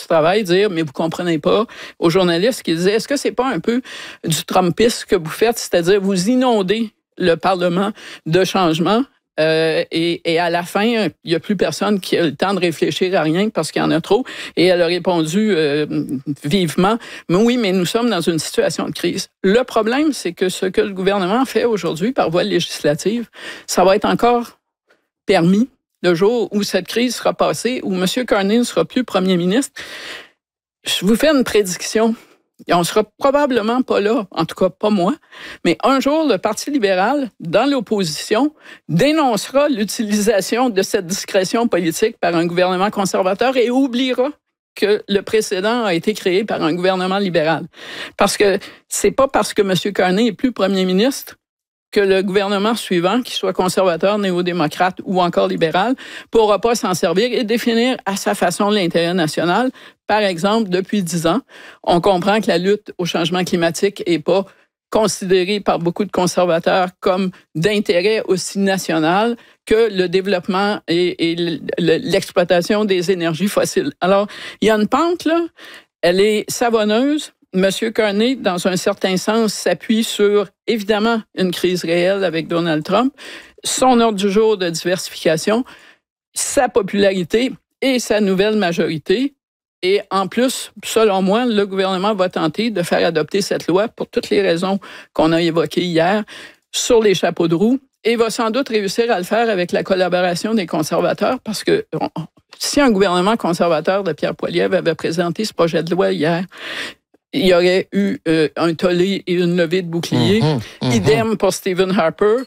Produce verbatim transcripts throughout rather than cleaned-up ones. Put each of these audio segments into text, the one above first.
du Travail dire, mais vous comprenez pas, aux journalistes qui disaient, est-ce que c'est pas un peu du Trumpisme que vous faites, c'est-à-dire vous inondez le Parlement de changements? Euh, et, et à la fin, il n'y a plus personne qui a le temps de réfléchir à rien parce qu'il y en a trop. Et elle a répondu euh, vivement, mais oui, mais nous sommes dans une situation de crise. Le problème, c'est que ce que le gouvernement fait aujourd'hui par voie législative, ça va être encore permis le jour où cette crise sera passée, où M. Carney ne sera plus premier ministre. Je vous fais une prédiction. Et on sera probablement pas là, en tout cas pas moi, mais un jour, le Parti libéral, dans l'opposition, dénoncera l'utilisation de cette discrétion politique par un gouvernement conservateur et oubliera que le précédent a été créé par un gouvernement libéral. Parce que c'est pas parce que M. Carney est plus premier ministre que le gouvernement suivant, qu'il soit conservateur, néo-démocrate ou encore libéral, pourra pas s'en servir et définir à sa façon l'intérêt national. Par exemple, depuis dix ans, on comprend que la lutte au changement climatique est pas considérée par beaucoup de conservateurs comme d'intérêt aussi national que le développement et, et l'exploitation des énergies fossiles. Alors, il y a une pente, là, elle est savonneuse. M. Carney, dans un certain sens, s'appuie sur, évidemment, une crise réelle avec Donald Trump, son ordre du jour de diversification, sa popularité et sa nouvelle majorité. Et en plus, selon moi, le gouvernement va tenter de faire adopter cette loi pour toutes les raisons qu'on a évoquées hier sur les chapeaux de roue et va sans doute réussir à le faire avec la collaboration des conservateurs parce que si un gouvernement conservateur de Pierre Poilievre avait présenté ce projet de loi hier, il y aurait eu euh, un tollé et une levée de bouclier. Mmh, mmh. Idem pour Stephen Harper.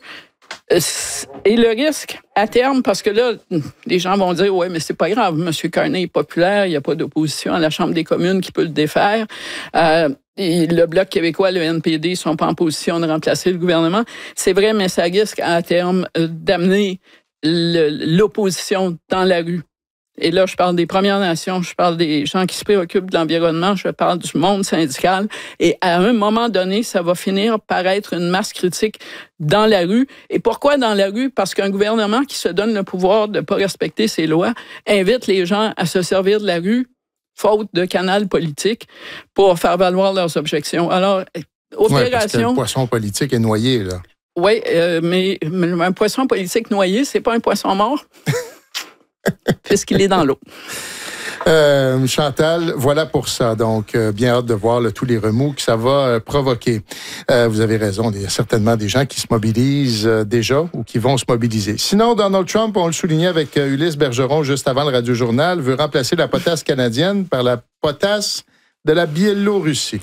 Et le risque, à terme, parce que là, les gens vont dire, ouais, mais c'est pas grave, M. Carney est populaire, il n'y a pas d'opposition à la Chambre des communes qui peut le défaire. Euh, et le Bloc québécois, le N P D, ne sont pas en position de remplacer le gouvernement. C'est vrai, mais ça risque, à terme, d'amener le, l'opposition dans la rue. Et là, je parle des Premières Nations, je parle des gens qui se préoccupent de l'environnement, je parle du monde syndical. Et à un moment donné, ça va finir par être une masse critique dans la rue. Et pourquoi dans la rue? Parce qu'un gouvernement qui se donne le pouvoir de ne pas respecter ses lois invite les gens à se servir de la rue, faute de canal politique, pour faire valoir leurs objections. Alors, opération... Ouais, parce que le poisson politique est noyé, là. Oui, euh, mais, mais un poisson politique noyé, c'est pas un poisson mort. Puisqu'il est dans l'eau. Euh, Chantal, voilà pour ça. Donc, euh, bien hâte de voir là, tous les remous que ça va euh, provoquer. Euh, vous avez raison, il y a certainement des gens qui se mobilisent euh, déjà ou qui vont se mobiliser. Sinon, Donald Trump, on le soulignait avec euh, Ulysse Bergeron juste avant le Radio-Journal, veut remplacer la potasse canadienne par la potasse de la Biélorussie.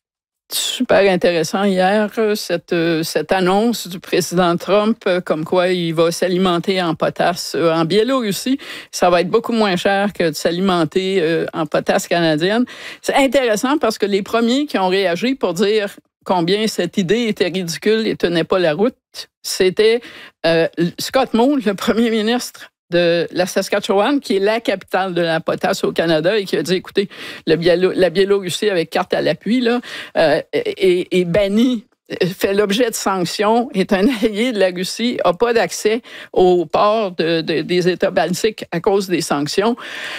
Super intéressant hier, cette, cette annonce du président Trump, comme quoi il va s'alimenter en potasse en Biélorussie. Ça va être beaucoup moins cher que de s'alimenter en potasse canadienne. C'est intéressant parce que les premiers qui ont réagi pour dire combien cette idée était ridicule et tenait pas la route, c'était euh, Scott Moe, le premier ministre de la Saskatchewan, qui est la capitale de la potasse au Canada et qui a dit, écoutez, le Biélo- la Biélorussie, avec carte à l'appui, là, euh, est, est bannie, fait l'objet de sanctions, est un allié de la Russie, n'a pas d'accès au port de, de, des États baltiques à cause des sanctions.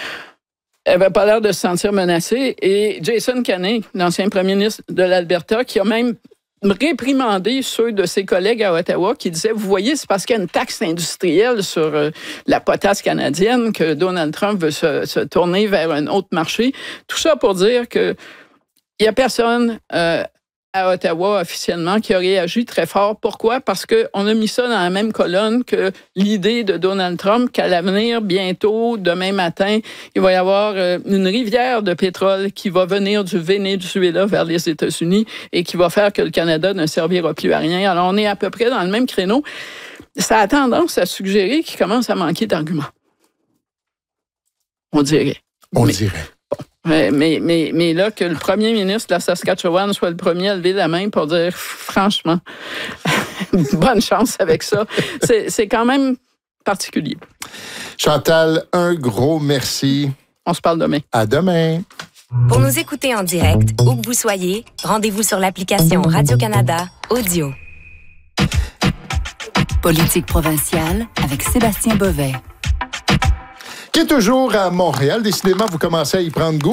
Elle n'avait pas l'air de se sentir menacée. Et Jason Kenney, l'ancien premier ministre de l'Alberta, qui a même réprimander ceux de ses collègues à Ottawa qui disaient, vous voyez, c'est parce qu'il y a une taxe industrielle sur euh, la potasse canadienne que Donald Trump veut se, se tourner vers un autre marché. Tout ça pour dire que il n'y a personne euh, à Ottawa officiellement qui a réagi très fort. Pourquoi? Parce qu'on a mis ça dans la même colonne que l'idée de Donald Trump qu'à l'avenir, bientôt, demain matin, il va y avoir une rivière de pétrole qui va venir du Venezuela vers les États-Unis et qui va faire que le Canada ne servira plus à rien. Alors, on est à peu près dans le même créneau. Ça a tendance à suggérer qu'il commence à manquer d'arguments. On dirait. On Mais, dirait. Mais, mais, mais, mais là, que le premier ministre de la Saskatchewan soit le premier à lever la main pour dire, franchement, bonne chance avec ça, c'est, c'est quand même particulier. Chantal, un gros merci. On se parle demain. À demain. Pour nous écouter en direct, où que vous soyez, rendez-vous sur l'application Radio-Canada Audio. Politique provinciale avec Sébastien Bovet. Qui est toujours à Montréal. Décidément, vous commencez à y prendre goût.